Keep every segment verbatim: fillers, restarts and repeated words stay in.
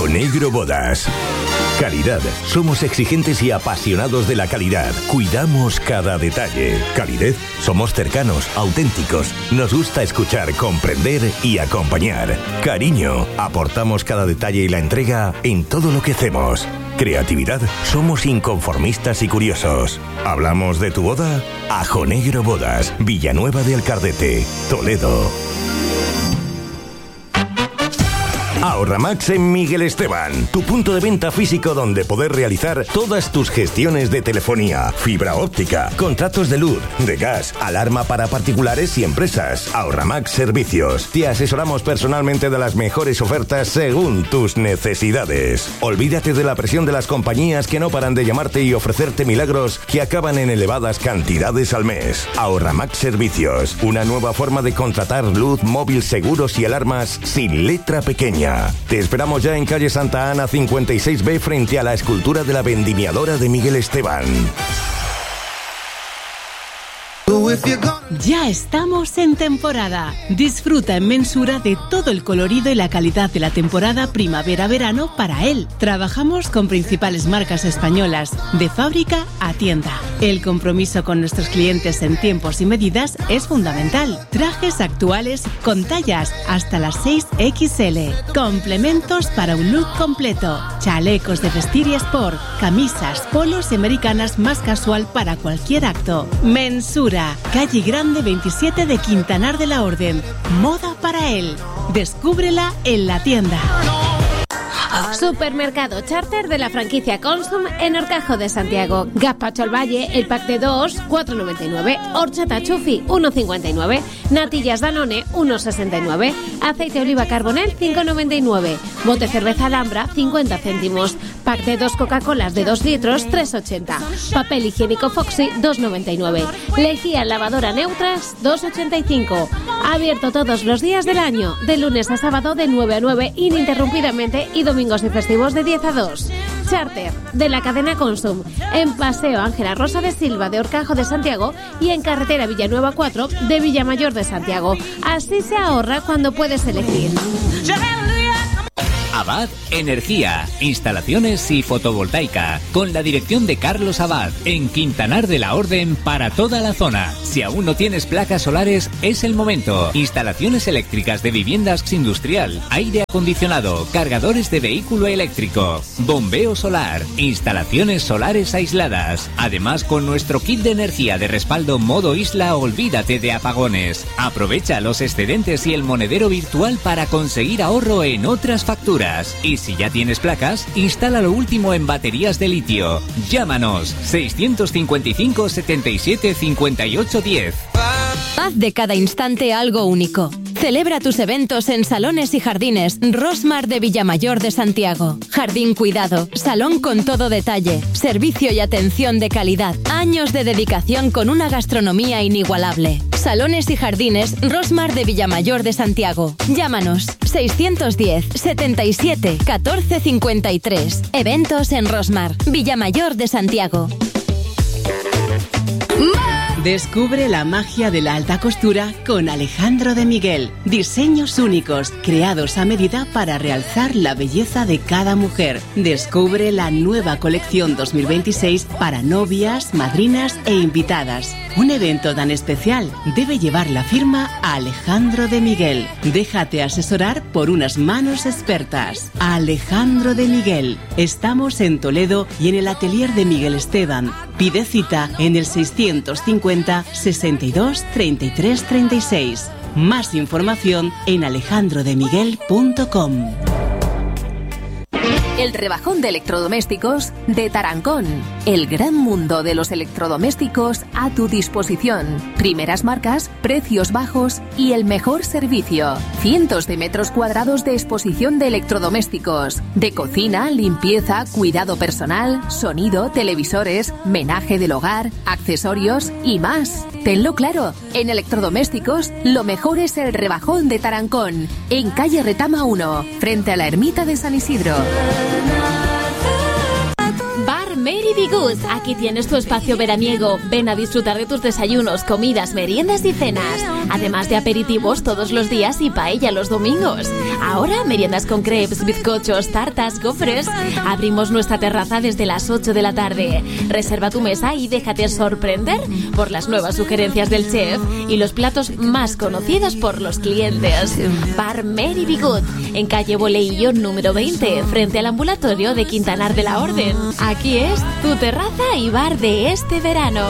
Negro Bodas. Calidad. Somos exigentes y apasionados de la calidad. Cuidamos cada detalle. Calidez. Somos cercanos, auténticos. Nos gusta escuchar, comprender y acompañar. Cariño. Aportamos cada detalle y la entrega en todo lo que hacemos. Creatividad. Somos inconformistas y curiosos. ¿Hablamos de tu boda? Ajo Negro Bodas. Villanueva de Alcardete, Toledo. Ahorramax en Miguel Esteban, tu punto de venta físico donde poder realizar todas tus gestiones de telefonía, fibra óptica, contratos de luz, de gas, alarma para particulares y empresas. Ahorramax Servicios. Te asesoramos personalmente de las mejores ofertas según tus necesidades. Olvídate de la presión de las compañías que no paran de llamarte y ofrecerte milagros que acaban en elevadas cantidades al mes. Ahorramax Servicios, una nueva forma de contratar luz, móvil, seguros y alarmas sin letra pequeña. Te esperamos ya en calle Santa Ana cincuenta y seis B frente a la escultura de la vendimiadora de Miguel Esteban. Ya estamos en temporada. Disfruta en Mensura de todo el colorido y la calidad de la temporada primavera-verano para él. Trabajamos con principales marcas españolas, de fábrica a tienda. El compromiso con nuestros clientes en tiempos y medidas es fundamental. Trajes actuales con tallas hasta las seis equis ele. Complementos para un look completo. Chalecos de vestir y sport. Camisas, polos y americanas más casual para cualquier acto. Mensura, calle Grande veintisiete de Quintanar de la Orden. Moda para él. Descúbrela en la tienda. Supermercado Charter de la franquicia Consum en Horcajo de Santiago. Gazpacho al Valle, el pack de dos, cuatro noventa y nueve. Horchata Chufi, uno cincuenta y nueve. Natillas Danone, uno sesenta y nueve. Aceite de oliva Carbonell, cinco noventa y nueve. Bote cerveza Alhambra, cincuenta céntimos. Pack de dos Coca-Colas de dos litros, tres ochenta. Papel higiénico Foxy, dos noventa y nueve. Lejía lavadora Neutras, dos ochenta y cinco. Abierto todos los días del año, de lunes a sábado de nueve a nueve ininterrumpidamente y domingos y festivos de diez a dos. Charter, de la cadena Consum, en Paseo Ángela Rosa de Silva de Horcajo de Santiago y en Carretera Villanueva cuatro de Villamayor de Santiago. Así se ahorra cuando puedes elegir. Abad Energía, instalaciones y fotovoltaica, con la dirección de Carlos Abad, en Quintanar de la Orden para toda la zona. Si aún no tienes placas solares, es el momento. Instalaciones eléctricas de viviendas industrial, aire acondicionado, cargadores de vehículo eléctrico, bombeo solar, instalaciones solares aisladas. Además, con nuestro kit de energía de respaldo modo isla, olvídate de apagones. Aprovecha los excedentes y el monedero virtual para conseguir ahorro en otras facturas. Y si ya tienes placas, instala lo último en baterías de litio. Llámanos seiscientos cincuenta y cinco, setenta y siete, cincuenta y ocho, diez. Haz de cada instante algo único. Celebra tus eventos en Salones y Jardines Rosmar de Villamayor de Santiago. Jardín cuidado, salón con todo detalle, servicio y atención de calidad. Años de dedicación con una gastronomía inigualable. Salones y Jardines Rosmar de Villamayor de Santiago. Llámanos seiscientos diez, setenta y siete, catorce cincuenta y tres. Eventos en Rosmar, Villamayor de Santiago. Descubre la magia de la alta costura con Alejandro de Miguel. Diseños únicos, creados a medida para realzar la belleza de cada mujer. Descubre la nueva colección dos mil veintiséis para novias, madrinas e invitadas. Un evento tan especial debe llevar la firma a Alejandro de Miguel. Déjate asesorar por unas manos expertas. Alejandro de Miguel. Estamos en Toledo y en el atelier de Miguel Esteban. Pide cita en el seiscientos cincuenta, sesenta y dos, treinta y tres, treinta y seis. Más información en alejandro de miguel punto com. El rebajón de electrodomésticos de Tarancón. El gran mundo de los electrodomésticos a tu disposición. Primeras marcas, precios bajos y el mejor servicio. Cientos de metros cuadrados de exposición de electrodomésticos. De cocina, limpieza, cuidado personal, sonido, televisores, menaje del hogar, accesorios y más. Tenlo claro, en electrodomésticos lo mejor es el rebajón de Tarancón. En calle Retama uno, frente a la ermita de San Isidro. Bar Mary Be Good. Aquí tienes tu espacio veraniego. Ven a disfrutar de tus desayunos, comidas, meriendas y cenas. Además de aperitivos todos los días y paella los domingos. Ahora meriendas con crepes, bizcochos, tartas, gofres. Abrimos nuestra terraza desde las ocho de la tarde. Reserva tu mesa y déjate sorprender por las nuevas sugerencias del chef y los platos más conocidos por los clientes. Bar Mary Be Good, en calle Boleillo número veinte, frente al ambulatorio de Quintanar de la Orden. Aquí es tu terraza y bar de este verano.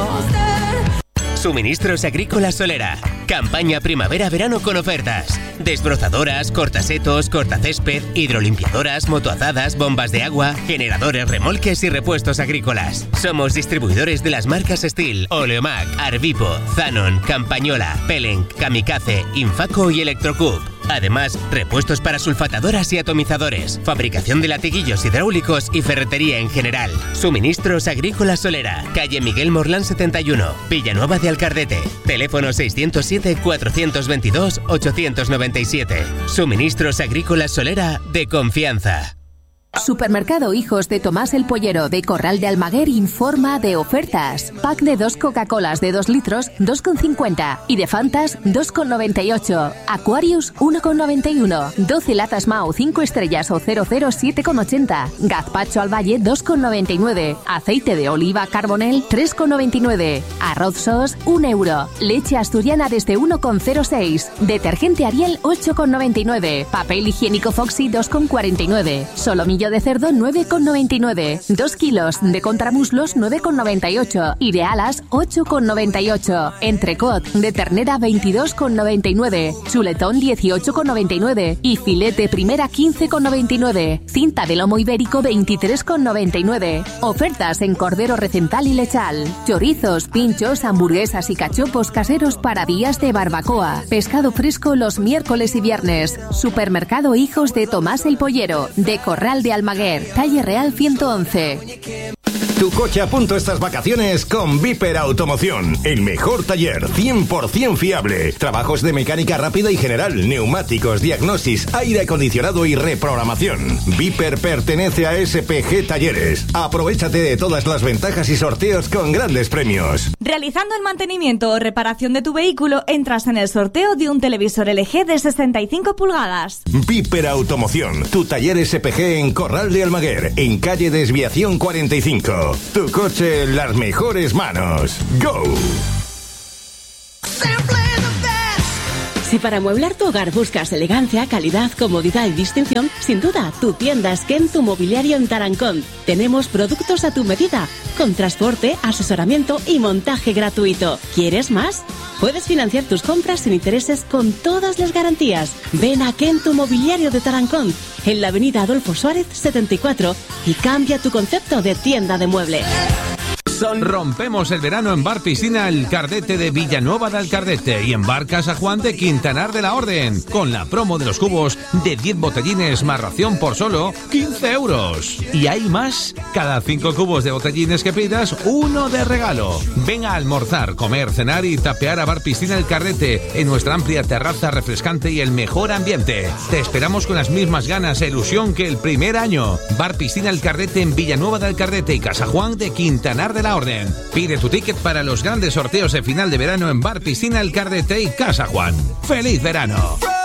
Suministros Agrícolas Solera. Campaña primavera-verano con ofertas. Desbrozadoras, cortasetos, cortacésped, hidrolimpiadoras, motoazadas, bombas de agua, generadores, remolques y repuestos agrícolas. Somos distribuidores de las marcas Steel, Oleomac, Arvipo, Zanon, Campañola, Pellenc, Kamikaze, Infaco y Electrocube. Además, repuestos para sulfatadoras y atomizadores, fabricación de latiguillos hidráulicos y ferretería en general. Suministros Agrícolas Solera, calle Miguel Morlán setenta y uno, Villanueva de Alcardete. Teléfono seiscero siete, cuatrocientos veintidós, ochocientos noventa y siete. Suministros Agrícolas Solera de confianza. Supermercado Hijos de Tomás el Pollero de Corral de Almaguer informa de ofertas. Pack de dos Coca-Colas de dos litros, dos con cincuenta. Y de Fantas, dos con noventa y ocho. Aquarius, uno con noventa y uno. doce latas Mau, cinco estrellas o cero cero, siete con ochenta. Gazpacho al Valle, dos con noventa y nueve. Aceite de oliva Carbonell, tres con noventa y nueve. Arroz Sos, un euro. Leche asturiana desde uno con cero seis. Detergente Ariel, ocho con noventa y nueve. Papel higiénico Foxy, dos con cuarenta y nueve. Solomillo de cerdo, nueve con noventa y nueve. dos kilos de contramuslos, nueve con noventa y ocho. Y de alas, ocho con noventa y ocho. Entrecot de ternera, veintidós con noventa y nueve. Chuletón, dieciocho con noventa y nueve. Y filete primera, quince con noventa y nueve. Cinta de lomo ibérico, veintitrés con noventa y nueve. Ofertas en cordero recental y lechal. Chorizos, pinchos, hamburguesas y cachopos caseros para días de barbacoa. Pescado fresco los miércoles y viernes. Supermercado Hijos de Tomás el Pollero de Corral de Almaguer, calle Real ciento once. Tu coche a punto estas vacaciones con Viper Automoción, el mejor taller, cien por ciento fiable. Trabajos de mecánica rápida y general, neumáticos, diagnosis, aire acondicionado y reprogramación. Viper pertenece a S P G Talleres. Aprovechate de todas las ventajas y sorteos con grandes premios. Realizando el mantenimiento o reparación de tu vehículo, entras en el sorteo de un televisor L G de sesenta y cinco pulgadas. Viper Automoción, tu taller S P G en Corral de Almaguer, en calle Desviación cuarenta y cinco. Tu coche en las mejores manos. ¡Go! Si para amueblar tu hogar buscas elegancia, calidad, comodidad y distinción, sin duda, tu tienda es Kentu Mobiliario en Tarancón. Tenemos productos a tu medida, con transporte, asesoramiento y montaje gratuito. ¿Quieres más? Puedes financiar tus compras sin intereses con todas las garantías. Ven a Kentu Mobiliario de Tarancón, en la avenida Adolfo Suárez setenta y cuatro, y cambia tu concepto de tienda de muebles. Rompemos el verano en Bar Piscina El Cardete de Villanueva de Alcardete y en Bar Casa Juan de Quintanar de la Orden, con la promo de los cubos de diez botellines más ración por solo quince euros. Y hay más, cada cinco cubos de botellines que pidas, uno de regalo. Ven a almorzar, comer, cenar y tapear a Bar Piscina El Cardete en nuestra amplia terraza refrescante y el mejor ambiente. Te esperamos con las mismas ganas e ilusión que el primer año. Bar Piscina El Cardete en Villanueva de Alcardete y Casa Juan de Quintanar de la Orden. Pide tu ticket para los grandes sorteos de final de verano en Bar Piscina El Cardete y Casa Juan. ¡Feliz verano!